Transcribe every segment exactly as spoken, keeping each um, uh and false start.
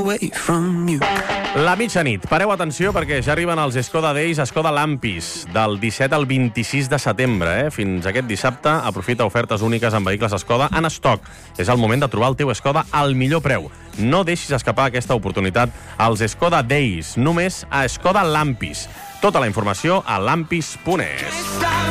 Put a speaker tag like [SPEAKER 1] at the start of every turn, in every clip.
[SPEAKER 1] away from you.
[SPEAKER 2] La mitjanit. Pareu atenció perquè ja arriben els Skoda Days, Skoda Lampis, del disset al vint-i-sis de setembre. Eh? Fins aquest dissabte, aprofita ofertes úniques en vehicles Skoda en estoc. És el moment de trobar el teu Skoda al millor preu. No deixis escapar aquesta oportunitat als Skoda Days, només a Skoda Lampis. Tota la informació a lampis punt es.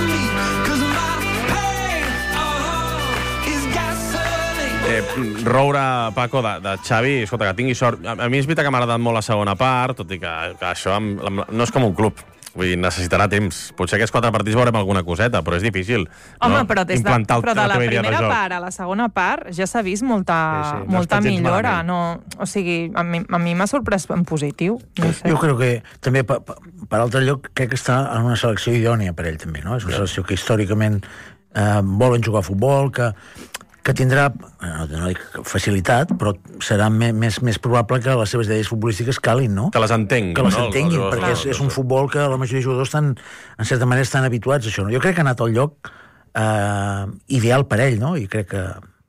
[SPEAKER 2] Eh, roure, Paco, de, de Xavi, escolta, que tingui sort. A, a mi és veritat que m'ha agradat molt la segona part, tot i que, que això amb, amb, no és com un club. Vull dir, necessitarà temps. Potser aquests quatre partits veurem alguna coseta, però és difícil.
[SPEAKER 3] Home,
[SPEAKER 2] no?
[SPEAKER 3] però, des de,
[SPEAKER 2] Implantar
[SPEAKER 3] però de la
[SPEAKER 2] teva idea
[SPEAKER 3] primera
[SPEAKER 2] de joc.
[SPEAKER 3] part a la segona part ja s'ha vist molta,
[SPEAKER 4] Sí, sí, no
[SPEAKER 3] molta
[SPEAKER 4] està gens
[SPEAKER 3] millora.
[SPEAKER 4] malament.
[SPEAKER 3] No, o sigui, a mi, a mi m'ha sorprès en positiu. No sé.
[SPEAKER 5] Jo crec que també, per, per altre lloc, crec que està en una selecció idònia per ell també, no? És una selecció que històricament eh, volen jugar a futbol, que, que tindrà, no, no dic facilitat, però serà me, més, més probable que les seves idees futbolístiques calin, no?
[SPEAKER 2] Que les entenguin.
[SPEAKER 5] Que les
[SPEAKER 2] no?
[SPEAKER 5] entenguin,
[SPEAKER 2] Els-
[SPEAKER 5] perquè és, és un futbol que la majoria de jugadors estan, en certa manera, estan habituats a això, no? Jo crec que ha anat al lloc eh, ideal per ell, no? I crec que...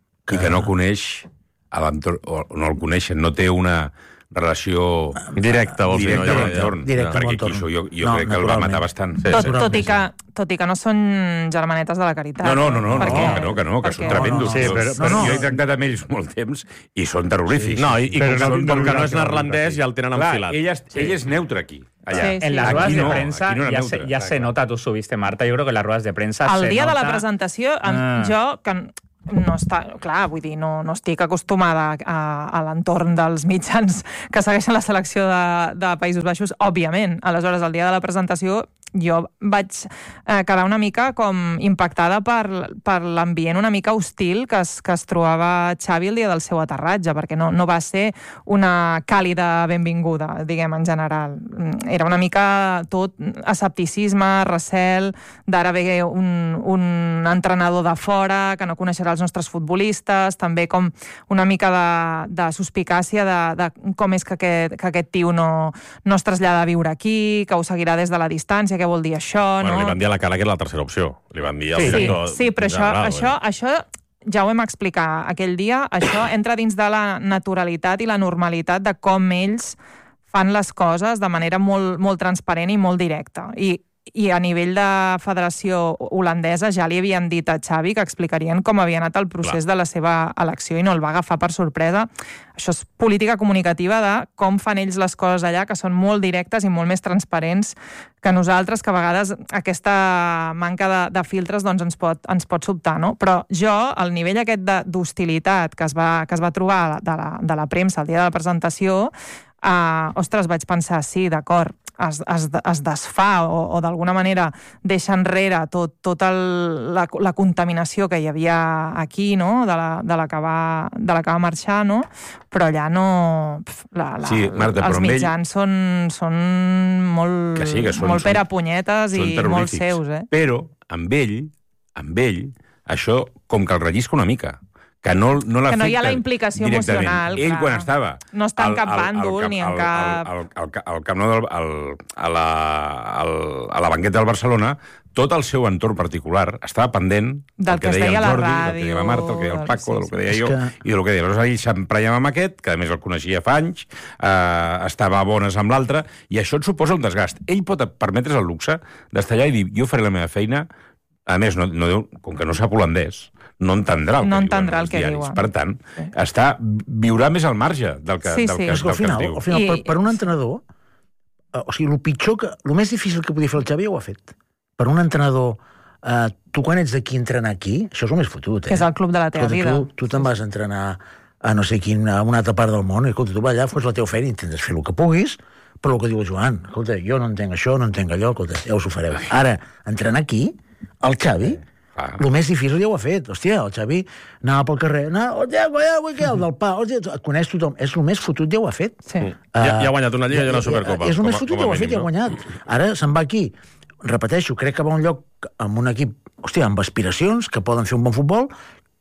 [SPEAKER 4] I que no coneix a l'entorn, o no el coneixen, no té una relació
[SPEAKER 2] Directa, vols dir,
[SPEAKER 4] directa
[SPEAKER 2] no?
[SPEAKER 4] amb
[SPEAKER 2] Ja, ja.
[SPEAKER 4] l'entorn.
[SPEAKER 5] Directe amb
[SPEAKER 4] Perquè
[SPEAKER 5] l'entorn.
[SPEAKER 4] aquí això jo, jo
[SPEAKER 5] No,
[SPEAKER 4] crec que el va
[SPEAKER 5] naturalment.
[SPEAKER 4] matar bastant.
[SPEAKER 2] Sí,
[SPEAKER 3] Tot,
[SPEAKER 2] sí.
[SPEAKER 3] tot, i que, tot i que no són germanetes de la caritat.
[SPEAKER 4] No, no, no, no,
[SPEAKER 3] perquè,
[SPEAKER 4] no, que no, que no, que són
[SPEAKER 3] perquè-
[SPEAKER 4] tremendos.
[SPEAKER 5] Sí,
[SPEAKER 4] però,
[SPEAKER 5] però- no, no.
[SPEAKER 4] Jo he tractat amb ells molt temps i són terrorífics.
[SPEAKER 2] No, i, i
[SPEAKER 6] Però
[SPEAKER 2] com,
[SPEAKER 6] no-
[SPEAKER 2] com, com que no és
[SPEAKER 6] no-
[SPEAKER 2] neerlandès ja el tenen
[SPEAKER 4] Clar,
[SPEAKER 2] enfilat.
[SPEAKER 4] ell, és, ell és neutre aquí. Allá.
[SPEAKER 3] Sí, sí.
[SPEAKER 6] En las
[SPEAKER 4] Aquí
[SPEAKER 6] ruedas de
[SPEAKER 4] no,
[SPEAKER 6] prensa
[SPEAKER 4] aquí no era
[SPEAKER 6] ya, se,
[SPEAKER 4] neutre.
[SPEAKER 6] ya se nota, tú subiste, Marta, yo creo que en las ruedas de prensa
[SPEAKER 3] El
[SPEAKER 6] se
[SPEAKER 3] dia de la
[SPEAKER 6] nota...
[SPEAKER 3] presentació, em,
[SPEAKER 6] Ah.
[SPEAKER 3] jo, que no està... Clar, vull dir, no, no estic acostumada a, a l'entorn dels mitjans que segueixen la selecció de, de Països Baixos, òbviament. Aleshores, el dia de la presentació jo vaig eh, quedar una mica com impactada per, per l'ambient una mica hostil que es, que es trobava Xavi el dia del seu aterratge, perquè no, no va ser una càlida benvinguda, diguem, en general. Era una mica tot escepticisme, recel, d'ara ve un, un entrenador de fora que no coneixerà els nostres futbolistes, també com una mica de, de suspicàcia de, de com és que aquest, que aquest tio no, no es trasllada a viure aquí, que ho seguirà des de la distància, què vol dir això,
[SPEAKER 2] Bueno,
[SPEAKER 3] no?
[SPEAKER 2] li van dir a la cara que era la tercera opció. Li van dir al
[SPEAKER 3] Sí,
[SPEAKER 2] director
[SPEAKER 3] sí, però això,
[SPEAKER 2] general,
[SPEAKER 3] això,
[SPEAKER 2] eh?
[SPEAKER 3] això ja ho vam explicar aquell dia, això entra dins de la naturalitat i la normalitat de com ells fan les coses de manera molt, molt transparent i molt directa. I, i a nivell de federació holandesa ja li havien dit a Xavi que explicarien com havia anat el procés
[SPEAKER 2] Clar.
[SPEAKER 3] de la seva elecció i no el va agafar per sorpresa. Això és política comunicativa de com fan ells les coses allà, que són molt directes i molt més transparents que nosaltres, que a vegades aquesta manca de, de filtres doncs, ens, pot, ens pot sobtar, no? Però jo, el nivell aquest de- d'hostilitat que, es va, que es va trobar de la, de la premsa el dia de la presentació, Uh, ostres, vaig pensar, sí, d'acord, es, es, es desfà o, o d'alguna manera deixa enrere tot, tot el, la, la contaminació que hi havia aquí, no?, de la, de la, que, va, de la que va marxar, no? Però allà no... Pf, la, la,
[SPEAKER 4] Sí, Marta, però
[SPEAKER 3] els
[SPEAKER 4] amb ell-
[SPEAKER 3] mitjans són, són molt,
[SPEAKER 4] Que sí, que són-
[SPEAKER 3] molt
[SPEAKER 4] són-
[SPEAKER 3] perapunyetes
[SPEAKER 4] Són
[SPEAKER 3] i molt
[SPEAKER 4] terrorífics.
[SPEAKER 3] seus, eh?
[SPEAKER 4] Però, amb ell, amb ell, això com que el rellisca una mica. Que no, no
[SPEAKER 3] Que no hi ha
[SPEAKER 4] l'afecta
[SPEAKER 3] la implicació
[SPEAKER 4] directament.
[SPEAKER 3] emocional,
[SPEAKER 4] Ell,
[SPEAKER 3] clar.
[SPEAKER 4] quan estava...
[SPEAKER 3] No està en
[SPEAKER 4] al-
[SPEAKER 3] cap
[SPEAKER 4] al- al
[SPEAKER 3] bàndol
[SPEAKER 4] cap-
[SPEAKER 3] ni en
[SPEAKER 4] al-
[SPEAKER 3] cap-
[SPEAKER 4] Al, al, al, al Camp Nou, del, al, a, la, al, a la banqueta del Barcelona, tot el seu entorn particular estava pendent
[SPEAKER 3] Del que es
[SPEAKER 4] deia
[SPEAKER 3] deia
[SPEAKER 4] el
[SPEAKER 3] a la
[SPEAKER 4] Jordi, del que
[SPEAKER 3] ràdio,
[SPEAKER 4] deia la Marta, del que deia el
[SPEAKER 3] del-
[SPEAKER 4] Paco,
[SPEAKER 3] sí,
[SPEAKER 4] del que deia
[SPEAKER 5] sí.
[SPEAKER 4] jo,
[SPEAKER 5] És que-
[SPEAKER 4] i del que deia. Aleshores, ell s'emprenyava amb aquest, que a més el coneixia fa anys, eh, estava a bones amb l'altre, i això et suposa un desgast. Ell pot permetre's el luxe d'estar allà i dir, jo faré la meva feina, a més, no, no, diu- com que no sap holandès, no entendrà el
[SPEAKER 3] No
[SPEAKER 4] que
[SPEAKER 3] entendrà
[SPEAKER 4] diuen
[SPEAKER 3] el
[SPEAKER 4] els
[SPEAKER 3] que
[SPEAKER 4] diaris.
[SPEAKER 3] diuen.
[SPEAKER 4] Per tant,
[SPEAKER 3] Sí.
[SPEAKER 4] està, viurà més al marge del que,
[SPEAKER 3] Sí,
[SPEAKER 4] del
[SPEAKER 3] sí.
[SPEAKER 4] que,
[SPEAKER 5] És que
[SPEAKER 4] del
[SPEAKER 5] al final,
[SPEAKER 4] que es diu.
[SPEAKER 5] al final
[SPEAKER 3] I-
[SPEAKER 5] per, per un entrenador, eh, o sigui, el pitjor que, el més difícil que podia fer el Xavi ho ha fet. Per un entrenador, eh, tu quan ets d'aquí a entrenar aquí, això és el més fotut, eh?
[SPEAKER 3] Que és el club de la teva
[SPEAKER 5] Escolta,
[SPEAKER 3] vida.
[SPEAKER 5] Tu, tu te'n vas a entrenar a no sé quin, a una altra part del món, i escolta, tu vas allà, fos la teva feina, intentes fer el que puguis, però el que diu el Joan, escolta, jo no entenc això, no entenc allò, escolta, ja us ho fareu. Ara, entrenar aquí, el Xavi,
[SPEAKER 4] Ah.
[SPEAKER 5] el més difícil ja ho ha fet. Hòstia, el Xavi anava pel carrer, anava, hòstia, hòstia, hòstia, el del pa, hòstia, et coneix tothom. És el més fotut, ja ho ha fet.
[SPEAKER 3] Sí.
[SPEAKER 2] Ja, ja ha guanyat una Lliga i una Supercopa.
[SPEAKER 5] És el
[SPEAKER 2] com a-
[SPEAKER 5] més fotut,
[SPEAKER 2] com a
[SPEAKER 5] ja ho ha fet,
[SPEAKER 2] mínim,
[SPEAKER 5] ja ha
[SPEAKER 2] no?
[SPEAKER 5] guanyat. Ara se'n va aquí. Repeteixo, crec que va a un lloc amb un equip, hòstia, amb aspiracions, que poden fer un bon futbol,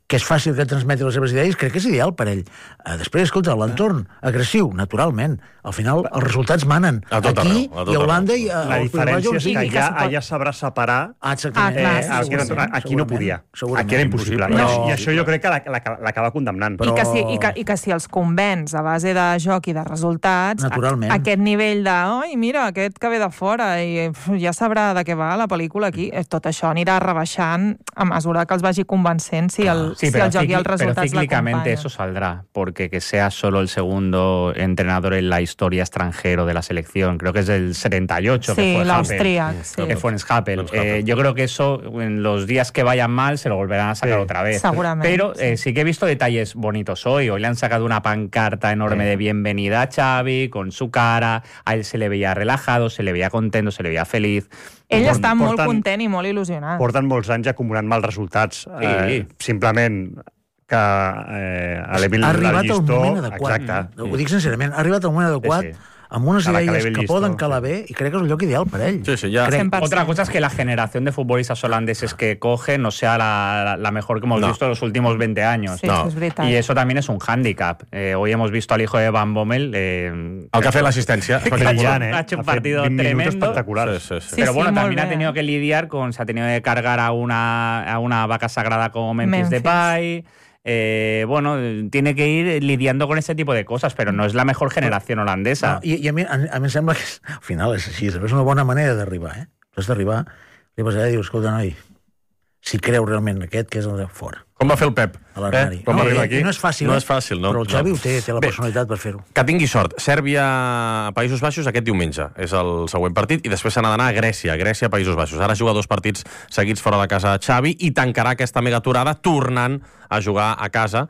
[SPEAKER 5] que és fàcil que transmeti les seves idees, crec que és ideal per ell. Uh, després, escolta, l'entorn agressiu, naturalment. Al final, els resultats manen.
[SPEAKER 2] A tot
[SPEAKER 5] Aquí,
[SPEAKER 2] arreu, a tot
[SPEAKER 5] i a Holanda, i a,
[SPEAKER 1] La diferència és que ja,
[SPEAKER 3] pot...
[SPEAKER 1] allà sabrà separar...
[SPEAKER 5] Ah, exactament.
[SPEAKER 3] Ah, clar,
[SPEAKER 1] Eh, el que no, aquí no podia.
[SPEAKER 5] Segurament.
[SPEAKER 1] Aquí era impossible. I,
[SPEAKER 5] Però-
[SPEAKER 1] I això jo crec que la- l'acaba condemnant.
[SPEAKER 5] Però-
[SPEAKER 3] I, que si, i, que, I que si els convenç a base de joc i de resultats,
[SPEAKER 5] Naturalment.
[SPEAKER 3] a, aquest nivell de, oi, mira, aquest que ve de fora, i uf, ja sabrà de què va la pel·lícula aquí, eh, tot això anirà rebaixant a mesura que els vagi convencent si el,
[SPEAKER 6] Sí,
[SPEAKER 3] si
[SPEAKER 6] pero,
[SPEAKER 3] el joc i
[SPEAKER 6] cicli-
[SPEAKER 3] els
[SPEAKER 6] pero
[SPEAKER 3] resultats
[SPEAKER 6] cíclicamente
[SPEAKER 3] l'acompanyen.
[SPEAKER 6] eso saldrá, porque que sea solo el segundo entrenador en la historia extranjero de la selección, creo que es del setenta y ocho,
[SPEAKER 3] Sí,
[SPEAKER 6] que fue
[SPEAKER 3] l'Austríac,
[SPEAKER 6] Happel,
[SPEAKER 3] sí.
[SPEAKER 6] que fue en Happel. Eh, yo creo que eso, en los días que vayan mal, se lo volverán a sacar
[SPEAKER 1] Sí.
[SPEAKER 6] otra vez.
[SPEAKER 3] Seguramente,
[SPEAKER 6] Pero
[SPEAKER 3] sí.
[SPEAKER 6] eh, sí que he visto detalles bonitos hoy. Hoy le han sacado una pancarta enorme de bienvenida a Xavi, con su cara, a él se le veía relajado, se le veía contento, se le veía feliz.
[SPEAKER 3] Ell
[SPEAKER 1] Porten-
[SPEAKER 3] està molt
[SPEAKER 1] porten-
[SPEAKER 3] content i molt il·lusionat.
[SPEAKER 1] Porten molts anys acumulant mals resultats. Eh, simplement que eh, a l'Emil
[SPEAKER 5] Ha arribat el
[SPEAKER 1] Llistó...
[SPEAKER 5] moment adequat.
[SPEAKER 1] Exacte.
[SPEAKER 5] Ho dic sincerament, ha arribat el moment adequat,
[SPEAKER 1] Sí, sí.
[SPEAKER 5] amb unes
[SPEAKER 1] A la
[SPEAKER 5] idees
[SPEAKER 1] Caleb
[SPEAKER 5] que
[SPEAKER 1] Llistó,
[SPEAKER 5] poden calar
[SPEAKER 1] sí.
[SPEAKER 5] bé, i crec que és el lloc ideal per ell.
[SPEAKER 2] Sí, sí, ja.
[SPEAKER 5] Crec.
[SPEAKER 3] cent per cent.
[SPEAKER 6] Otra cosa es que la generación de futbolistas holandeses que coge no sea la, la- la mejor que hemos
[SPEAKER 2] No.
[SPEAKER 6] visto en los últimos veinte años.
[SPEAKER 3] Sí,
[SPEAKER 2] No.
[SPEAKER 3] això és veritat.
[SPEAKER 6] Y eso también es un hándicap. Eh, hoy hemos visto al hijo de Van Bommel. Eh,
[SPEAKER 2] El que ha fet l'assistència.
[SPEAKER 1] Brillant, eh?
[SPEAKER 6] Ha hecho un
[SPEAKER 1] fet
[SPEAKER 6] partido
[SPEAKER 1] vint minuts
[SPEAKER 6] tremendo.
[SPEAKER 1] espectaculars.
[SPEAKER 2] Sí, sí, sí.
[SPEAKER 3] Sí,
[SPEAKER 6] pero bueno,
[SPEAKER 3] sí,
[SPEAKER 6] también
[SPEAKER 3] molt
[SPEAKER 6] ha
[SPEAKER 3] bé.
[SPEAKER 6] tenido que lidiar con, se ha tenido que cargar a una, a una vaca sagrada como Memphis,
[SPEAKER 3] Memphis.
[SPEAKER 6] Depay. Eh, bueno, tiene que ir lidiando con ese tipo de cosas, pero no es la mejor generación holandesa.
[SPEAKER 5] No, i, I a mi, a, a mi em sembla que és, al final és així, és una bona manera d'arribar, eh? Has d'arribar, li vas allà i dius, escolta, noi, si creu realment aquest, que és el de fora,
[SPEAKER 2] Com va fer el Pep?
[SPEAKER 5] a l'armari.
[SPEAKER 2] Eh? Com
[SPEAKER 5] no,
[SPEAKER 2] va arribar
[SPEAKER 5] i-
[SPEAKER 2] aquí?
[SPEAKER 5] i no és fàcil,
[SPEAKER 2] No
[SPEAKER 5] eh?
[SPEAKER 2] és fàcil, no.
[SPEAKER 5] Però el Xavi
[SPEAKER 2] no.
[SPEAKER 5] ho té, té la
[SPEAKER 2] Bé,
[SPEAKER 5] personalitat per fer-ho.
[SPEAKER 2] Que tingui sort. Sèrbia, Països Baixos, aquest diumenge. És el següent partit. I després se n'ha d'anar a Grècia. Grècia, Països Baixos. Ara juga dos partits seguits fora de casa de Xavi i tancarà aquesta megaturada tornant a jugar a casa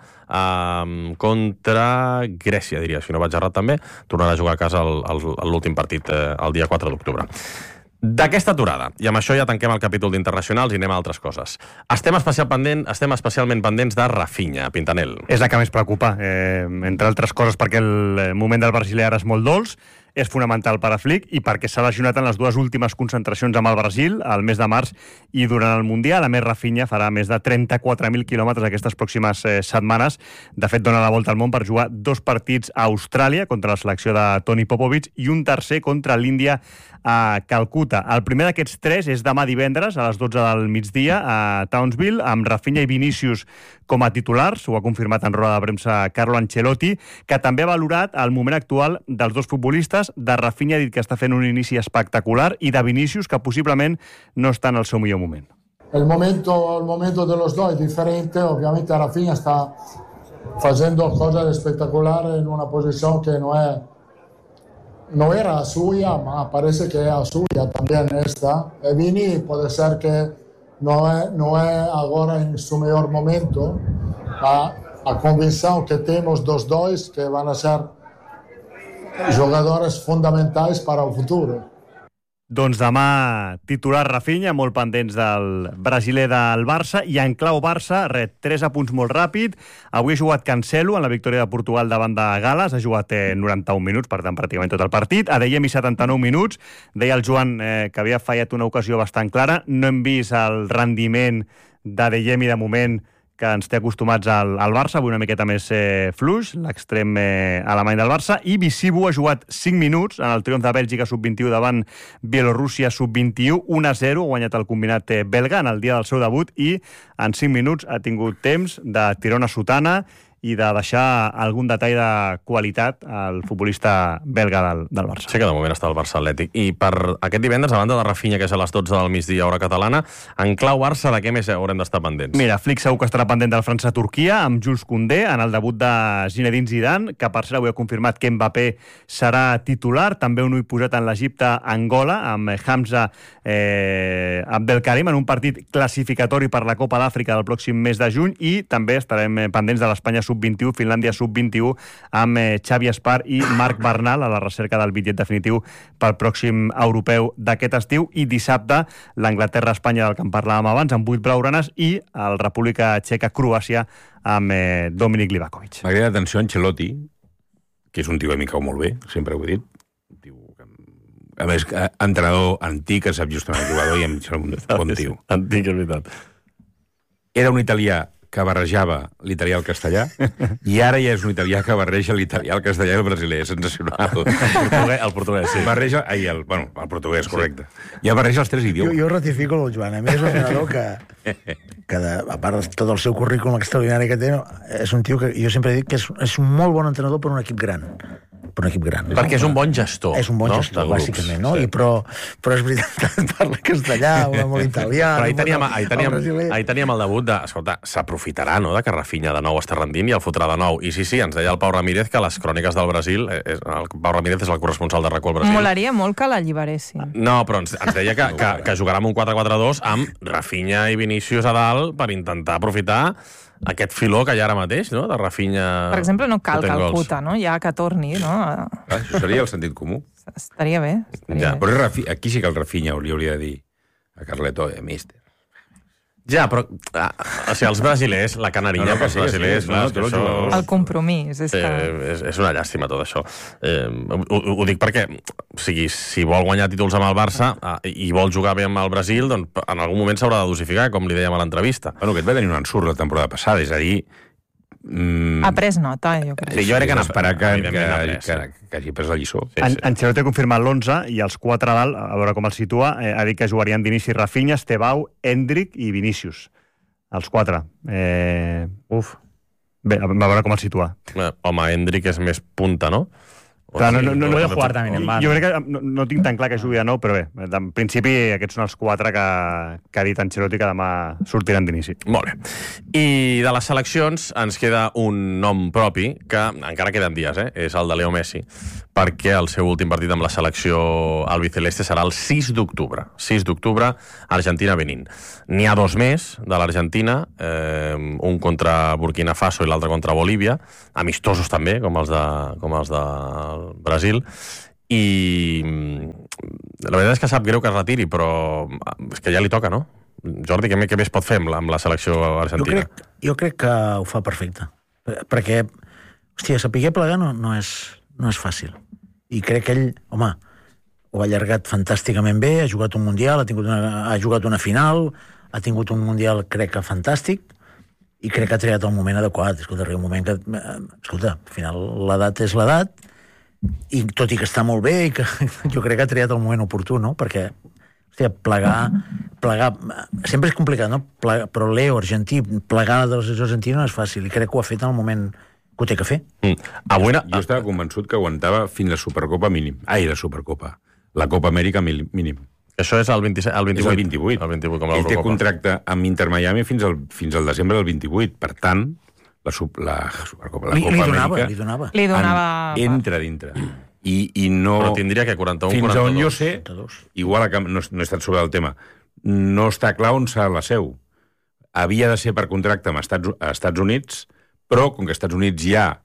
[SPEAKER 2] eh, contra Grècia, diria. Si no vaig errat també, tornarà a jugar a casa el- el- l'últim partit eh, el dia quatre d'octubre. D'aquesta aturada, i amb això ja tanquem el capítol d'internacionals i anem a altres coses. Estem, especial pendent, estem especialment pendents de Rafinha, Pintanel.
[SPEAKER 1] És la que més preocupa, eh, entre altres coses perquè el moment del brasiler ara és molt dolç, és fonamental per a Flick i perquè s'ha lesionat en les dues últimes concentracions amb el Brasil, al mes de març i durant el Mundial. A més, Rafinha farà més de trenta-quatre mil quilòmetres aquestes pròximes eh, setmanes. De fet, dona la volta al món per jugar dos partits a Austràlia contra la selecció de Toni Popovic i un tercer contra l'Índia a Calcuta. El primer d'aquests tres és demà divendres a les dotze del migdia a Townsville, amb Rafinha i Vinícius com a titulars. Ho ha confirmat en roda de premsa Carlo Ancelotti, que també ha valorat el moment actual dels dos futbolistes. De Rafinha ha dit que està fent un inici espectacular i de Vinícius que possiblement no està en el seu millor moment.
[SPEAKER 7] El momento, el momento de los dos es diferente, obviamente Rafinha está haciendo cosas espectaculares en una posición que no, es, no era la suya, ma parece que es la suya también esta. E Vini puede ser que no es, no es ahora en su mejor momento, ma a convicción que tenemos dos dos que van a ser jugadores fundamentals para el futuro.
[SPEAKER 1] Doncs demà titular Rafinha, molt pendents del brasiler del Barça, i en clau Barça, res, tres apunts molt ràpid. Avui ha jugat Cancelo en la victòria de Portugal davant de Gales, ha jugat eh, noranta-un minuts, per tant, pràcticament tot el partit. Adeyemi, setanta-nou minuts. Deia el Joan eh, que havia fallat una ocasió bastant clara. No hem vist el rendiment d'Adeyemi de moment que ens té acostumats al, al Barça, avui una miqueta més eh, fluix, l'extrem eh, alemany del Barça, i Bisibu ha jugat cinc minuts en el triomf de Bèlgica sub vint-i-u davant Bielorússia sub vint-i-u, un a zero, ha guanyat el combinat eh, belga en el dia del seu debut, i en cinc minuts ha tingut temps de tirar una sotana i de deixar algun detall de qualitat al futbolista belga del, del Barça.
[SPEAKER 2] Sí que de moment està el Barça Atlètic. I per aquest divendres, a banda de Rafinha, que és a les dotze del migdia, hora catalana, en clau Barça, de què més haurem d'estar pendents?
[SPEAKER 1] Mira, Flick segur que estarà pendent del França-Turquia amb Jules Koundé en el debut de Zinedine Zidane, que per cert avui ha confirmat que Mbappé serà titular. També un ull posat en l'Egipte-Angola amb Hamza eh, Abdelkarim en un partit classificatori per la Copa d'Àfrica del pròxim mes de juny, i també estarem pendents de l'Espanya sub vint-i-u, Finlàndia sub vint-i-u, amb eh, Xavi Espar i Marc Bernal a la recerca del bitllet definitiu pel pròxim europeu d'aquest estiu. I dissabte l'Anglaterra-Espanya, del que en parlàvem abans, amb vuit blaugranes, i el República Txeca-Croàcia amb eh, Dominic Livakovic.
[SPEAKER 4] M'ha cridat l'atenció Ancelotti, que és un tio que m'hi cau molt bé, sempre ho he dit. Un tio que... A més, eh, entrenador antic, que sap justament el jugador, i em sembla un bon tio.
[SPEAKER 2] Antic, és veritat.
[SPEAKER 4] Era un italià que barrejava l'italià al castellà i ara ja és un italià que barreja l'italià al castellà i el brasiler. És sensacional.
[SPEAKER 2] El portuguès, el portuguès sí.
[SPEAKER 4] Barreja... Ai, el, bueno, el portuguès, correcte. Sí. Ja barreja els tres
[SPEAKER 5] Jo,
[SPEAKER 4] idiomes.
[SPEAKER 5] jo ratifico el Joan. A mi és un entrenador que, que de, a part de tot el seu currículum extraordinari que té, és un tio que jo sempre he dit que és, és un molt bon entrenador per un equip gran. Per un equip gran.
[SPEAKER 2] Perquè és un bon gestor.
[SPEAKER 5] És un bon
[SPEAKER 2] no?
[SPEAKER 5] gestor, bàsicament, no? Sí. I però, però és veritat, parla castellà, parla molt italià...
[SPEAKER 2] Però ahir teníem,
[SPEAKER 5] molt,
[SPEAKER 2] ahir, teníem, ahir teníem el debut de... Escolta, s'aprofitarà, no?, de que Rafinha de nou està rendint i el fotrà de nou. I sí, sí, ens deia el Pau Ramírez que les cròniques del Brasil... És, el Pau Ramírez és el corresponsal de RAC u al Brasil.
[SPEAKER 3] Molaria molt que l'alliberessin.
[SPEAKER 2] No, però ens, ens deia que, que, que jugarà amb un quatre quatre dos amb Rafinha i Vinícius a dalt per intentar aprofitar aquest filó que hi ha ara mateix, no?, de Rafinha...
[SPEAKER 3] Per exemple, no cal
[SPEAKER 2] fotent gols.
[SPEAKER 3] Calcuta, no?, ja que torni, no?
[SPEAKER 4] Ah, això seria el sentit comú.
[SPEAKER 3] Estaria bé. Estaria
[SPEAKER 2] Ja,
[SPEAKER 3] bé.
[SPEAKER 4] Però Rafi, aquí sí que el Rafinha li hauria de dir a Carleto, eh, míster.
[SPEAKER 2] Ja, però... Ah, o sigui, els brasilers, la canarilla
[SPEAKER 4] No, no,
[SPEAKER 2] pels
[SPEAKER 4] sí,
[SPEAKER 2] brasilers,
[SPEAKER 4] sí,
[SPEAKER 2] clar,
[SPEAKER 4] no,
[SPEAKER 2] és que
[SPEAKER 4] tots els
[SPEAKER 2] això...
[SPEAKER 4] jugadors.
[SPEAKER 3] El compromís. És
[SPEAKER 2] Eh,
[SPEAKER 3] que...
[SPEAKER 2] és, és una llàstima tot això. Eh, ho, ho dic perquè, o sigui, si vol guanyar títols amb el Barça eh, i vol jugar bé amb el Brasil, doncs en algun moment s'haurà de dosificar, com li dèiem a l'entrevista.
[SPEAKER 4] Bueno, aquest va tenir un ensurt la temporada passada, és a dir... Mm,
[SPEAKER 3] Ha pres nota, jo crec.
[SPEAKER 2] Sí, jo crec que n'ha-
[SPEAKER 4] esperar que, que,
[SPEAKER 2] evidentment ha pres,
[SPEAKER 4] que,
[SPEAKER 2] sí.
[SPEAKER 4] que hagi pres la lliçó.
[SPEAKER 2] Sí,
[SPEAKER 1] En,
[SPEAKER 2] sí.
[SPEAKER 1] Ancelotti ha confirmat l'onze i els quatre a dalt, a veure com el situa, eh, ha dit que jugarien d'inici Rafinha, Estebau, Endrick i Vinícius. Els quatre. Eh, uf. Bé, a veure com el situa.
[SPEAKER 2] Eh, Home, Endrick és més punta, no? O
[SPEAKER 1] Clar, no,
[SPEAKER 2] sigui,
[SPEAKER 1] no, no,
[SPEAKER 6] Puede
[SPEAKER 1] no,
[SPEAKER 6] jugar también en banda.
[SPEAKER 1] jo crec que no, no tinc tan clar que jugui de nou, però bé, en principi aquests són els quatre que, que ha dit Ancelotti que demà sortiran d'inici.
[SPEAKER 2] Molt bé. I de les seleccions ens queda un nom propi, que encara queden dies, eh? És el de Leo Messi, perquè el seu últim partit amb la selecció albiceleste serà el sis d'octubre. sis d'octubre, Argentina-Benín. N'hi ha dos més de l'Argentina, eh, un contra Burkina Faso i l'altre contra Bolívia, amistosos també, com els de, com els de Brasil, i la veritat és que sap greu que es retiri, però és que ja li toca, no? Jordi, què, què més pot fer amb la, amb la selecció
[SPEAKER 5] Jo
[SPEAKER 2] argentina?
[SPEAKER 5] crec, jo crec que ho fa perfecte. Perquè, hòstia, saber plegar no, no, és, no és fàcil. I crec que ell, home, ho ha allargat fantàsticament bé, ha jugat un Mundial, ha, tingut una, ha jugat una final, ha tingut un Mundial, crec que fantàstic, i crec que ha triat el moment adequat. Escolta, arriba un moment que... Escolta, al final l'edat és l'edat, i tot i que està molt bé, i que jo crec que ha triat el moment oportú, no? Perquè, hòstia, plegar... plegar sempre és complicat, no? Plegar, però Leo, argentí, plegar de la selecció argentina no és fàcil, i crec que ho ha fet en el moment que ho té que fer.
[SPEAKER 2] Mm. Avui... Na...
[SPEAKER 4] Jo estava convençut que aguantava fins la Supercopa mínim. Ai, la Supercopa. La Copa Amèrica mínim.
[SPEAKER 2] Això és el vint-i-set, el vint-i-vuit.
[SPEAKER 4] És el vint-i-vuit.
[SPEAKER 2] El vint-i-vuit, com
[SPEAKER 4] Ell té
[SPEAKER 2] l'Eurocopa.
[SPEAKER 4] contracte amb Inter Miami fins al, fins al desembre del vint-i-vuit. Per tant, la, sub, la Supercopa, la
[SPEAKER 5] Li,
[SPEAKER 4] Copa
[SPEAKER 5] li donava,
[SPEAKER 4] Amèrica...
[SPEAKER 5] li donava.
[SPEAKER 3] Li donava...
[SPEAKER 4] En, entra dintre. I, i no...
[SPEAKER 2] Però tindria que quaranta-u,
[SPEAKER 4] Fins
[SPEAKER 2] quaranta-dos.
[SPEAKER 4] on jo sé, igual a, no, no he estat sobre el tema, no està clar on serà la seu. Havia de ser per contracte amb Estats, a Estats Units, però com que als Estats Units hi ha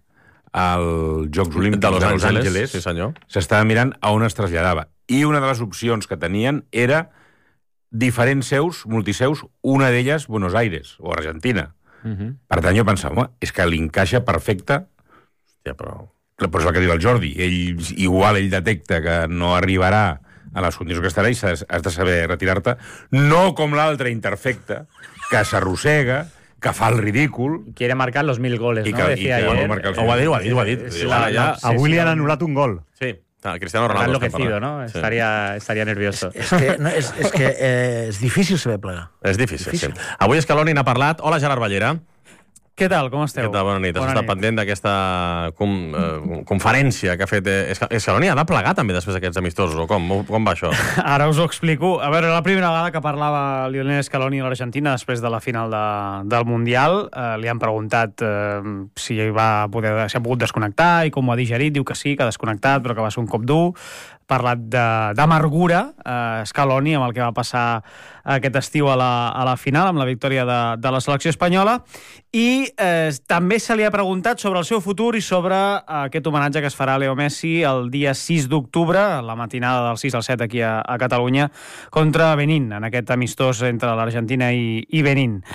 [SPEAKER 4] els Jocs Olímpics
[SPEAKER 2] De Los
[SPEAKER 4] de Los
[SPEAKER 2] Angeles,
[SPEAKER 4] Angeles,
[SPEAKER 2] sí, senyor.
[SPEAKER 4] s'estava mirant a on es traslladava. I una de les opcions que tenien era diferents seus, multiseus, una d'elles Buenos Aires o Argentina.
[SPEAKER 6] Uh -huh.
[SPEAKER 4] Per tant, jo pensava, home, és que li encaixa perfecte.
[SPEAKER 2] Hòstia, però...
[SPEAKER 4] Però és el que diu el Jordi. Ell, igual ell detecta que no arribarà a les condicions que estarà i has, has de saber retirar-te. No com l'altre imperfecte, que s'arrossega, que fa el ridícul.
[SPEAKER 6] Quiere marcar los mil goles,
[SPEAKER 4] I
[SPEAKER 6] ¿no?
[SPEAKER 4] que-
[SPEAKER 6] Decía
[SPEAKER 4] i que vol
[SPEAKER 6] ayer.
[SPEAKER 4] marcar els
[SPEAKER 2] Ho ha dit, ho ha dit, ho ha dit.
[SPEAKER 6] Es
[SPEAKER 2] Diu,
[SPEAKER 6] la-
[SPEAKER 2] ara ja...
[SPEAKER 6] la- Sí,
[SPEAKER 1] Avui
[SPEAKER 6] sí,
[SPEAKER 1] li han
[SPEAKER 6] sí.
[SPEAKER 1] anul·lat un gol.
[SPEAKER 2] Sí, clar, Cristiano
[SPEAKER 6] Está
[SPEAKER 2] Ronaldo. estem
[SPEAKER 6] enloquecido,
[SPEAKER 2] parlant.
[SPEAKER 6] ¿no?
[SPEAKER 2] Sí.
[SPEAKER 6] Estaría, estaría nervioso.
[SPEAKER 5] És que, no, és, és, que eh, és difícil saber plegar.
[SPEAKER 2] És difícil,
[SPEAKER 5] Difícil.
[SPEAKER 2] sí. Avui Scaloni n'ha parlat. Hola, Gerard Ballera.
[SPEAKER 8] Què tal, com esteu?
[SPEAKER 2] Què tal? Bona nit. Has
[SPEAKER 8] Bona
[SPEAKER 2] estat
[SPEAKER 8] nit.
[SPEAKER 2] pendent d'aquesta com, eh, conferència que ha fet... Eh, Scaloni ha de plegar també després d'aquests amistosos, o com? Com va això?
[SPEAKER 8] Ara us ho explico. A veure, la primera vegada que parlava Lionel Scaloni a l'Argentina després de la final de, del Mundial, eh, li han preguntat eh, si va poder, si ha pogut desconnectar i com ho ha digerit. Diu que sí, que ha desconnectat, però que va ser un cop dur. Ha parlat d'amargura, eh, Scaloni, amb el que va passar aquest estiu a la, a la final, amb la victòria de, de la selecció espanyola, i eh, també se li ha preguntat sobre el seu futur i sobre eh, aquest homenatge que es farà a Leo Messi el dia sis d'octubre, la matinada del sis al set aquí a, a Catalunya, contra Benín, en aquest amistós entre l'Argentina i, i Benín.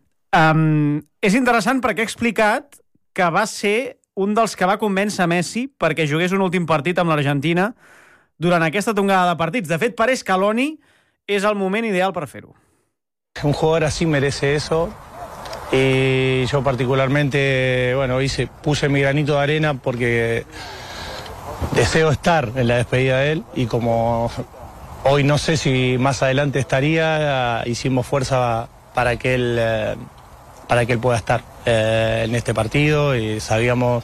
[SPEAKER 8] Um, és interessant perquè ha explicat que va ser un dels que va convèncer Messi perquè jugués un últim partit amb l'Argentina durant aquesta tongada de partits. De fet, per Scaloni és el moment ideal per fer-ho.
[SPEAKER 9] Un jugador así merece eso. Y yo particularmente, bueno, hice, puse mi granito de arena porque deseo estar en la despedida de él y como hoy no sé si más adelante estaría, hicimos fuerza para que él, eh, para que él pueda estar eh, en este partido y sabíamos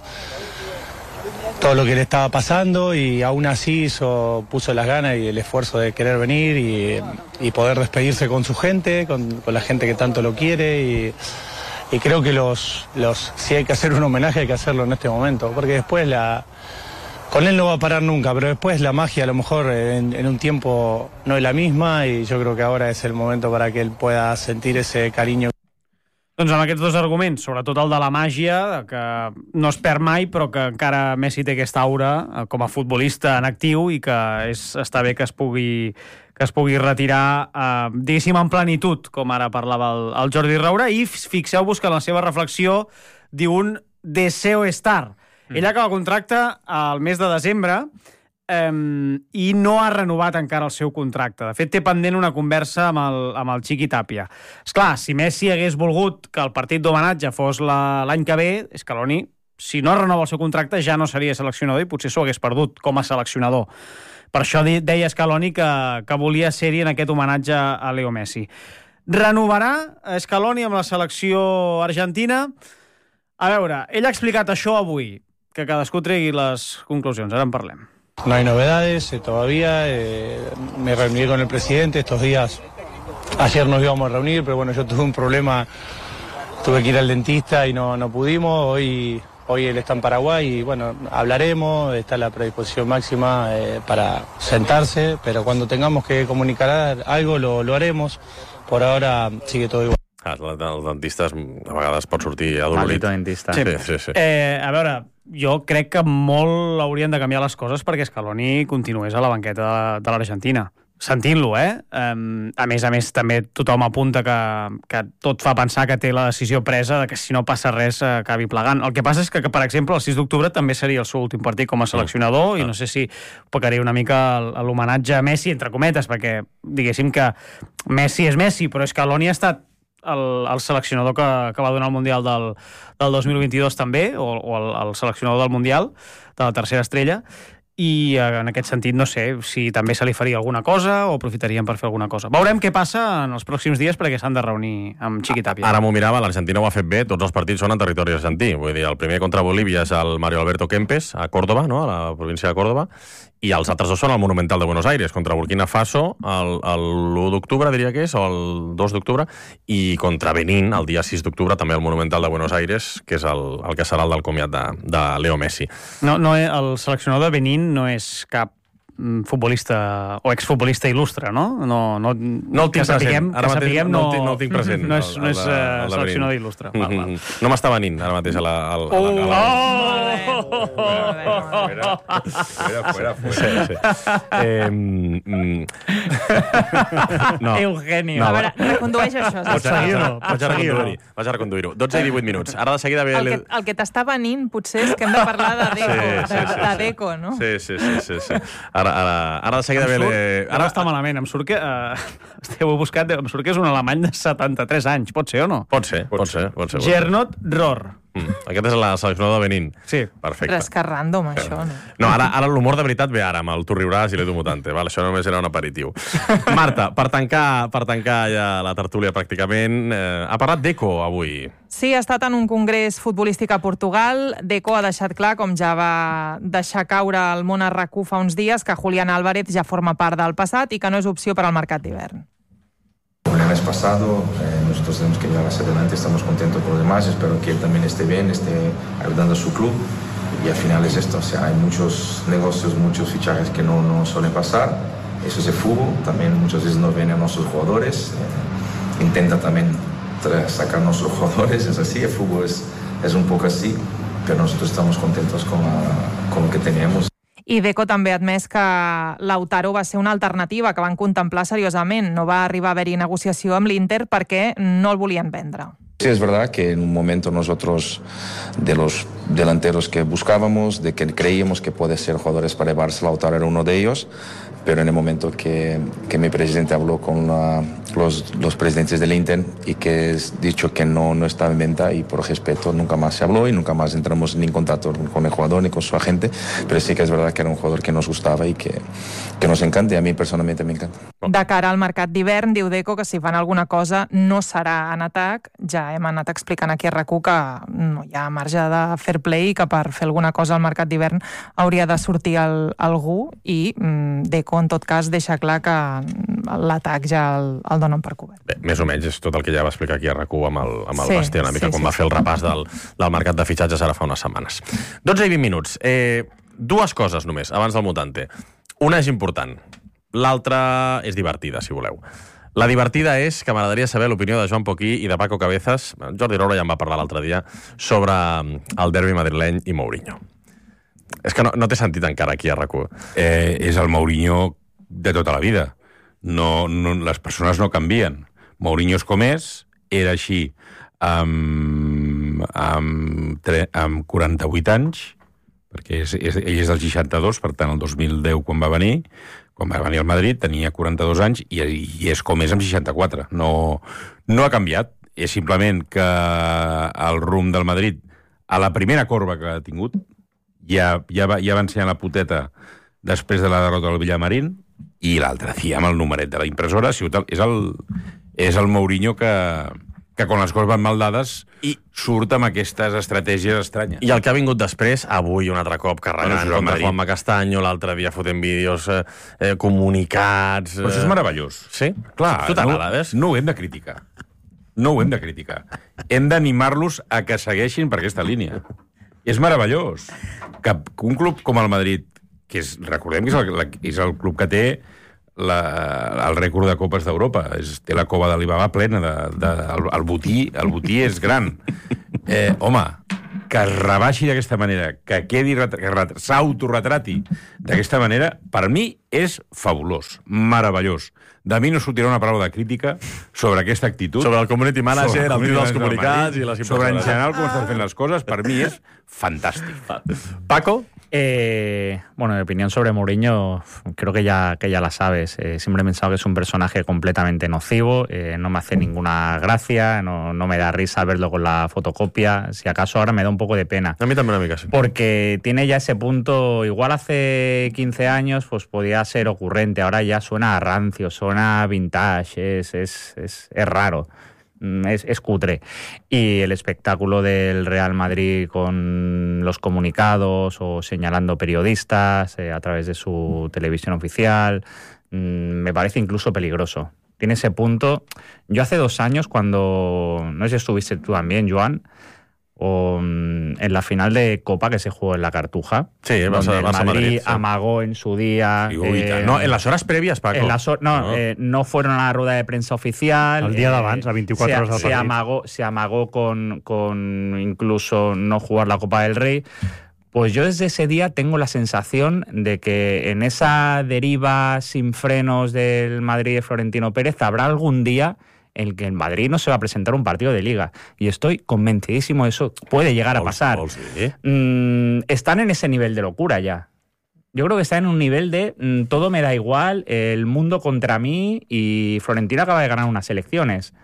[SPEAKER 9] todo lo que le estaba pasando y aún así hizo, puso las ganas y el esfuerzo de querer venir y, y poder despedirse con su gente, con, con la gente que tanto lo quiere y, y creo que los, los, si hay que hacer un homenaje hay que hacerlo en este momento, porque después la, con él no va a parar nunca, pero después la magia a lo mejor en, en un tiempo no es la misma y yo creo que ahora es el momento para que él pueda sentir ese cariño.
[SPEAKER 8] Doncs amb aquests dos arguments, sobretot el de la màgia, que no es perd mai, però que encara Messi té aquesta aura com a futbolista en actiu i que és, està bé que es pugui, que es pugui retirar, eh, diguéssim, en plenitud, com ara parlava el, el Jordi Roura, i fixeu-vos que en la seva reflexió diu un deseo estar. Mm. Ell acaba contracte al mes de desembre, Um, i no ha renovat encara el seu contracte. De fet, té pendent una conversa amb el, amb el Chiqui Tapia. Esclar, si Messi hagués volgut que el partit d'homenatge fos l'any que ve, Scaloni, si no renova el seu contracte, ja no seria seleccionador i potser s'ho hagués perdut com a seleccionador. Per això deia Scaloni que, que volia ser-hi en aquest homenatge a Leo Messi. Renovarà Scaloni amb la selecció argentina? A veure, ell ha explicat això avui, que cadascú tregui les conclusions. Ara en parlem.
[SPEAKER 9] No hay novedades eh, todavía, eh, me reuní con el presidente estos días, ayer nos íbamos a reunir, pero bueno, yo tuve un problema, tuve que ir al dentista y no, no pudimos, hoy, hoy él está en Paraguay y bueno, hablaremos, está la predisposición máxima eh, para sentarse, pero cuando tengamos que comunicar algo lo, lo haremos, por ahora sigue todo igual.
[SPEAKER 2] Ah, el dentista a vegades pot sortir adolorit.
[SPEAKER 6] Maldito dentista.
[SPEAKER 2] Sí, sí, sí.
[SPEAKER 8] Eh, a veure, jo crec que molt haurien de canviar les coses perquè Scaloni continués a la banqueta de, de l'Argentina. Sentint-lo, eh? Um, a més a més, també tothom apunta que, que tot fa pensar que té la decisió presa de que si no passa res acabi plegant. El que passa és que, que per exemple, el sis d'octubre també seria el seu últim partit com a seleccionador mm. i no sé si pecaria una mica l'homenatge a Messi, entre cometes, perquè diguéssim que Messi és Messi, però Scaloni ha estat El, el seleccionador que, que va donar el Mundial del, del dos mil vint-i-dos també, o, o el, el seleccionador del Mundial, de la tercera estrella, i en aquest sentit no sé si també se li faria alguna cosa o aprofitarien per fer alguna cosa. Veurem què passa en els pròxims dies perquè s'han de reunir amb Chiqui Tapia.
[SPEAKER 2] Ara m'ho mirava, l'Argentina ho ha fet bé, tots els partits són en territori argentí. Vull dir, el primer contra Bolívia és el Mario Alberto Kempes, a Córdoba, no? A la província de Córdoba, i els altres dos són al Monumental de Buenos Aires, contra Burkina Faso, l'u d'octubre, diria que és, o el dos d'octubre, i contra Benín, el dia sis d'octubre, també al Monumental de Buenos Aires, que és el, el que serà el del comiat de, de Leo Messi.
[SPEAKER 8] No, no, el seleccionador de Benín no és cap futbolista o exfutbolista il·lustre, no? No, no,
[SPEAKER 2] no el tinc present. Ara mateix
[SPEAKER 8] sapiguem,
[SPEAKER 2] no, no, no el tinc present.
[SPEAKER 8] No és, no és uh, seleccionador il·lustre.
[SPEAKER 2] Mm -hmm. No m'està venint ara mateix a la... A la,
[SPEAKER 8] oh!
[SPEAKER 2] a la...
[SPEAKER 8] Oh!
[SPEAKER 4] Fuera, fuera, fuera.
[SPEAKER 2] Sí, sí. Eh, mm...
[SPEAKER 8] no. Eugenio.
[SPEAKER 3] No, a veure, recondueix això.
[SPEAKER 2] Pots seguir-ho? Pots reconduir-ho. Vaig a reconduir-ho. dotze i divuit minuts. Ara de seguida ve...
[SPEAKER 3] El que, el que t'està venint potser és que hem de parlar de Deco, sí, sí, sí, de, de Deco, no?
[SPEAKER 2] Sí, sí, sí, sí, sí. Ara, ara, ara de seguida ve...
[SPEAKER 8] Surt, ara està malament. Em surt que... Uh, esteu buscat... Em surt que és un alemany de setanta-tres anys. Pot ser o no?
[SPEAKER 2] Pot ser, pot, pot ser. Pot ser
[SPEAKER 8] Gernot Rohr.
[SPEAKER 2] Mm. Aquest és la seleccionador de Benín.
[SPEAKER 8] Sí.
[SPEAKER 2] Perfecte.
[SPEAKER 3] Però és que random, això, no?
[SPEAKER 2] No, ara, ara l'humor de veritat ve ara, amb el tu riuràs i l'Edu Mutante. Val? Això només era un aperitiu. Marta, per tancar, per tancar ja la tertúlia pràcticament, eh, ha parlat Deco avui.
[SPEAKER 3] Sí, ha estat en un congrés futbolístic a Portugal. Deco ha deixat clar, com ja va deixar caure el món a R A C U fa uns dies, que Julián Álvarez ja forma part del passat i que no és opció per al mercat d'hivern.
[SPEAKER 10] El mes pasado, eh, nosotros tenemos que llevar hacia adelante, estamos contentos con los demás, espero que él también esté bien, esté ayudando a su club y al final es esto, o sea, hay muchos negocios, muchos fichajes que no, no suelen pasar, eso es el fútbol, también muchas veces nos vienen nuestros jugadores, eh, intenta también sacar nuestros jugadores, es así, el fútbol es, es un poco así, pero nosotros estamos contentos con, la, con lo que tenemos.
[SPEAKER 3] I Deco també ha admès que Lautaro va ser una alternativa que van contemplar seriosament. No va arribar a haver-hi negociació amb l'Inter perquè no el volien vendre.
[SPEAKER 10] Sí, es verdad que en un momento nosotros, de los delanteros que buscábamos, de que creíamos que puede ser jugadores para el Barça. Lautaro era uno de ellos, pero en el momento que, que mi presidente habló con la, los, los presidentes del Inter y que es dicho que no, no estaba en venta, y por respeto nunca más se habló y nunca más entramos ni en contacto con el jugador ni con su agente, pero sí que es verdad que era un jugador que nos gustaba y que, que nos encanta, y a mí personalmente me encanta.
[SPEAKER 3] De cara al mercat d'hivern, diu Deco que si fan alguna cosa no serà en atac. Ja hem anat explicant aquí a RAC u que no hi ha marge de fair play i que per fer alguna cosa al mercat d'hivern hauria de sortir el, algú, i mm, Deco en tot cas deixa clar que l'atac ja el, el donen per cobert.
[SPEAKER 2] Bé, més o menys és tot el que ja va explicar aquí a RAC u amb el, amb el
[SPEAKER 3] sí,
[SPEAKER 2] Basti una mica,
[SPEAKER 3] sí,
[SPEAKER 2] quan
[SPEAKER 3] sí,
[SPEAKER 2] va fer el repàs del, del mercat de fitxatges ara fa unes setmanes. dotze i vint minuts. Eh, dues coses només, abans del mutante. Una és important, l'altra és divertida, si voleu. La divertida és que m'agradaria saber l'opinió de Joan Poquí i de Paco Cabezas, Jordi Roura ja en va parlar l'altre dia, sobre el derbi madrileny i Mourinho. És que no, no té sentit encara aquí a RAC u.
[SPEAKER 4] Eh, és el Mourinho de tota la vida. No, no, les persones no canvien. Mourinho és com és, era així amb, amb, tre, amb quaranta-vuit anys, perquè és, és, ell és del seixanta-dos, per tant, el dos mil deu, quan va venir, quan va venir al Madrid, tenia quaranta-dos anys i, i és com és amb seixanta-quatre. No, no ha canviat. És simplement que el rumb del Madrid, a la primera corba que ha tingut, ja, ja, va, ja va ensenyar la puteta després de la derrota del Villamarín, i l'altre dia amb el numeret de la impressora. És el, és el Mourinho que, que quan les coses van mal dades i surt amb aquestes estratègies estranyes.
[SPEAKER 2] I el que ha vingut després, avui un altre cop carregant
[SPEAKER 4] bueno,
[SPEAKER 2] contra Juanma Castaño, l'altre dia fotent vídeos, eh, eh, comunicats...
[SPEAKER 4] Però això és meravellós.
[SPEAKER 2] Sí?
[SPEAKER 4] Clar,
[SPEAKER 2] tu
[SPEAKER 4] no,
[SPEAKER 2] ves?
[SPEAKER 4] no ho hem de criticar. No ho hem de criticar. Hem d'animar-los a que segueixin per aquesta línia. És meravellós que un club com el Madrid, que és, recordem que és el, la, és el club que té la, el rècord de copes d'Europa, té la cova d'Alibaba plena, de, de, el, el, botí, el botí és gran. Eh, home, que es rebaixi d'aquesta manera, que quedi, que s'autoretrati d'aquesta manera, per mi és fabulós, meravellós. De mi no sortirà una paraula de crítica sobre aquesta actitud.
[SPEAKER 2] Sobre el community manager, el tio dels comunicats i les impressores.
[SPEAKER 4] Sobre en general com estan fent les coses, per mi és fantàstic.
[SPEAKER 2] Paco?
[SPEAKER 6] Eh, bueno, mi opinión sobre Mourinho creo que ya, que ya la sabes. Eh, siempre he pensado que es un personaje completamente nocivo, eh, no me hace ninguna gracia, no, no me da risa verlo con la fotocopia. Si acaso ahora me da un poco de pena.
[SPEAKER 2] A mí también, amiga, sí.
[SPEAKER 6] Porque tiene ya ese punto, igual hace quince años pues podía ser ocurrente, ahora ya suena a rancio, suena vintage, es, es, es, es raro. Es, es cutre. Y el espectáculo del Real Madrid con los comunicados o señalando periodistas eh, a través de su televisión oficial, mmm, me parece incluso peligroso. Tiene ese punto. Yo hace dos años, cuando, no sé si estuviste tú también, Joan, o en la final de Copa que se jugó en la Cartuja,
[SPEAKER 2] sí, el
[SPEAKER 6] donde el Madrid,
[SPEAKER 2] Madrid sí.
[SPEAKER 6] amagó en su día...
[SPEAKER 2] Eh, no, en las horas previas, Paco.
[SPEAKER 6] En las, no, no. Eh, no fueron a la rueda de prensa oficial.
[SPEAKER 8] El día
[SPEAKER 6] eh,
[SPEAKER 8] de avance, a veinticuatro horas del
[SPEAKER 6] se, se amagó, se amagó con, con incluso no jugar la Copa del Rey. Pues yo desde ese día tengo la sensación de que en esa deriva sin frenos del Madrid de Florentino Pérez habrá algún día en el que el Madrid no se va a presentar un partido de Liga. Y estoy convencidísimo de eso. Puede llegar a pasar. Mm, están en ese nivel de locura ya. Yo creo que están en un nivel de mm, todo me da igual, el mundo contra mí, y Florentino acaba de ganar unas elecciones.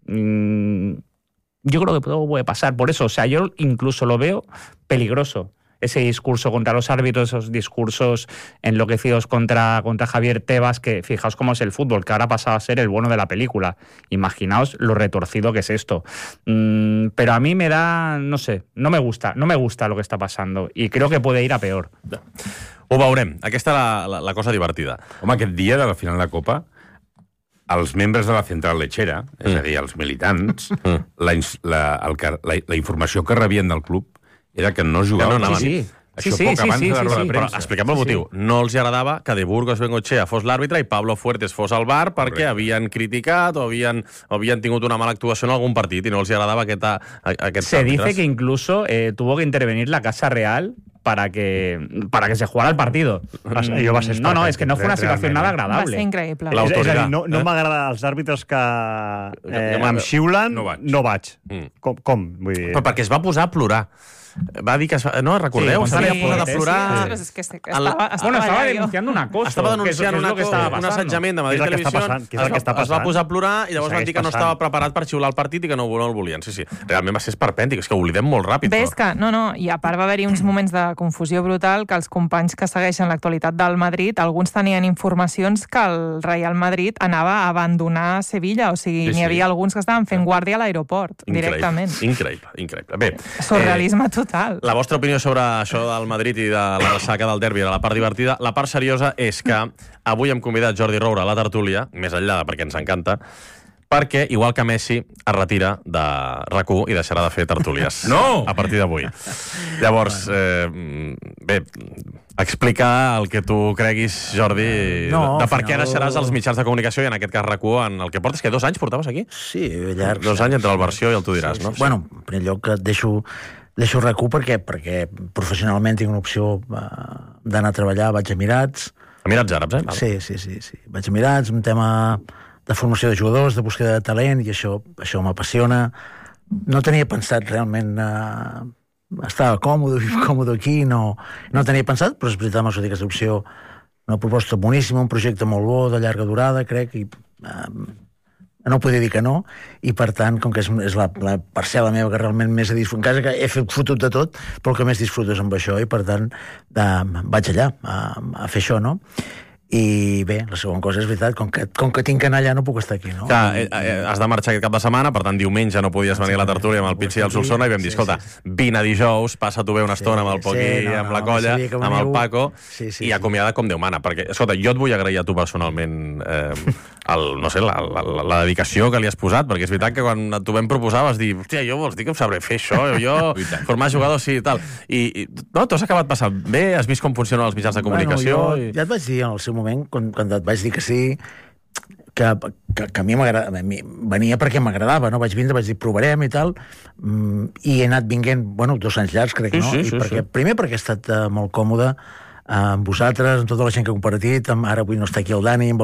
[SPEAKER 6] Mm, yo creo que todo puede pasar. Por eso, o sea, yo incluso lo veo peligroso. Ese discurso contra los árbitros, esos discursos enloquecidos contra, contra Javier Tebas, que fijaos cómo es el fútbol, que ahora ha pasado a ser el bueno de la película. Imaginaos lo retorcido que es esto. Mm, pero a mí me da, no sé, no me gusta, no me gusta lo que està passant, i creo que puede ir a peor.
[SPEAKER 2] Ho veurem. Aquesta la, la, la cosa divertida.
[SPEAKER 4] Home, aquest dia de la final de la Copa, els membres de la central lechera, és mm. a dir, els militants, mm. la, la, el, la, la informació que rebien del club era que no jugaven.
[SPEAKER 2] No, no,
[SPEAKER 6] sí, sí.
[SPEAKER 4] Això
[SPEAKER 6] sí,
[SPEAKER 4] poc
[SPEAKER 6] sí,
[SPEAKER 4] abans
[SPEAKER 6] sí,
[SPEAKER 4] de la
[SPEAKER 6] sí,
[SPEAKER 4] roda
[SPEAKER 6] sí.
[SPEAKER 4] de premsa.
[SPEAKER 2] Però expliquem el motiu. Sí. No els agradava que de Burgos Bengochea fos l'àrbitre i Pablo Fuertes fos al bar perquè Correcte. havien criticat o havien, o havien tingut una mala actuació en algun partit i no els agradava aquest, aquest
[SPEAKER 6] Se àrbitres. Dice que incluso eh, tuvo que intervenir la Casa Real para que, para que se jugara el partido.
[SPEAKER 8] Allò va ser
[SPEAKER 6] no, no, és que no fue una situació nada agradable.
[SPEAKER 3] Va ser increïble.
[SPEAKER 8] És, és a dir, no, no eh? m'agrada els àrbitres que eh, em xiulen, no vaig. No vaig. Mm. Com, com? Vull dir...
[SPEAKER 2] Però perquè es va posar a plorar. va dir que... Es va... No, recordeu?
[SPEAKER 6] Sí,
[SPEAKER 2] S'havia
[SPEAKER 6] sí,
[SPEAKER 2] posat a
[SPEAKER 6] sí,
[SPEAKER 2] plorar...
[SPEAKER 3] Sí, sí, és que estava,
[SPEAKER 2] El-
[SPEAKER 3] estava,
[SPEAKER 6] Bueno, estaba
[SPEAKER 3] allà, jo.
[SPEAKER 6] denunciando un acoso.
[SPEAKER 2] Estava denunciant
[SPEAKER 6] que es,
[SPEAKER 2] una
[SPEAKER 6] lo que
[SPEAKER 2] cosa,
[SPEAKER 6] estaba
[SPEAKER 2] un
[SPEAKER 6] pasando.
[SPEAKER 2] assetjament de Madrid
[SPEAKER 1] Que és el que està
[SPEAKER 2] Televisió.
[SPEAKER 1] passant, que és el que està
[SPEAKER 2] Es va
[SPEAKER 1] passant.
[SPEAKER 2] posar a plorar i llavors van
[SPEAKER 1] Segueix
[SPEAKER 2] dir que no
[SPEAKER 1] passant.
[SPEAKER 2] estava preparat per xiular el partit i que no, no el volien. Sí, sí. Realment va ser esperpèntic, és que ho oblidem molt ràpid.
[SPEAKER 3] Bé,
[SPEAKER 2] Però...
[SPEAKER 3] és que, no, no, i a part va haver-hi uns moments de confusió brutal que els companys que segueixen l'actualitat del Madrid, alguns tenien informacions que el Real Madrid anava a abandonar Sevilla, o sigui,
[SPEAKER 2] Sí,
[SPEAKER 3] n'hi
[SPEAKER 2] sí.
[SPEAKER 3] havia alguns que estaven fent guàrdia a l'aeroport, directament.
[SPEAKER 2] Increïble, increïble. Bé,
[SPEAKER 3] Surrealisme total.
[SPEAKER 2] La vostra opinió sobre això del Madrid i de la ressaca del derbi era la part divertida. La part seriosa és que avui hem convidat Jordi Roura a la tertúlia, més enllà de perquè ens encanta, perquè, igual que Messi, es retira de RAC u i deixarà de fer tertúlies.
[SPEAKER 4] No!
[SPEAKER 2] A partir d'avui. Llavors, eh, bé, explica el que tu creguis, Jordi,
[SPEAKER 5] No,
[SPEAKER 2] de
[SPEAKER 5] al
[SPEAKER 2] per què
[SPEAKER 5] final-
[SPEAKER 2] deixaràs els mitjans de comunicació i en aquest cas RAC u, en el que portes, que dos anys portaves aquí?
[SPEAKER 5] Sí, llarg.
[SPEAKER 2] Dos anys entre el versió i el tu diràs,
[SPEAKER 5] sí,
[SPEAKER 2] no?
[SPEAKER 5] Sí. Bueno, en primer lloc et deixo, deixo RAC u perquè, perquè professionalment tinc una opció uh, d'anar a treballar, vaig a Emirats.
[SPEAKER 2] Emirats Àrabs, eh?
[SPEAKER 5] Sí, sí, sí, sí. Vaig a Emirats, un tema de formació de jugadors, de búsqueda de talent, i això, això m'apassiona. No tenia pensat realment... Uh, estava còmode, còmode aquí, no, no tenia pensat, però és veritat, m'ha sortit aquesta opció, una proposta boníssima, un projecte molt bo, de llarga durada, crec, i uh, no podia dir que no, i per tant, com que és, és la, la parcel·la meva que realment més he disfrutat, en casa que he fet fotut de tot, però el que més disfruto és amb això, i per tant uh, vaig allà a, a fer això, no? I bé, la segona cosa és veritat, com que, com que tinc que anar allà no puc estar aquí, no?
[SPEAKER 2] Clar, eh, eh, has de marxar aquest cap de setmana, per tant, diumenge no podies venir a la tertúlia amb el Pitxi i el Solsona i vam dir,
[SPEAKER 5] Sí,
[SPEAKER 2] escolta, vine dijous, passa tu bé una estona amb el Poquí,
[SPEAKER 5] sí, no,
[SPEAKER 2] amb
[SPEAKER 5] no,
[SPEAKER 2] la colla,
[SPEAKER 5] sabia que
[SPEAKER 2] amb el
[SPEAKER 5] veniu.
[SPEAKER 2] Paco,
[SPEAKER 5] Sí, sí,
[SPEAKER 2] i
[SPEAKER 5] sí.
[SPEAKER 2] acomiada com Déu mana, perquè, escolta, jo et vull agrair a tu personalment eh, el, no sé, la, la, la, la dedicació que li has posat, perquè és veritat que quan t'ho vam proposar vas dir, hòstia, jo vols dir que em sabré fer això, jo, formar jugadors, sí, i tal. I, i no, t'ho has acabat passant bé, has vist com funcionen els mitjans de comunicació...
[SPEAKER 5] Bueno, jo
[SPEAKER 2] i...
[SPEAKER 5] ja et vaig dir en el seu moment, quan, quan et vaig dir que sí, que, que, que a mi m'agrada, a mi venia perquè m'agradava, no? Vaig vindre, vaig dir, provarem i tal, mm, i he anat vinguent, bueno, dos anys llargs, crec,
[SPEAKER 2] Sí,
[SPEAKER 5] no?
[SPEAKER 2] sí,
[SPEAKER 5] I
[SPEAKER 2] sí,
[SPEAKER 5] perquè,
[SPEAKER 2] sí.
[SPEAKER 5] primer perquè he estat uh, molt còmode uh, amb vosaltres, amb tota la gent que he compartit, amb, ara avui no està aquí el Dani, amb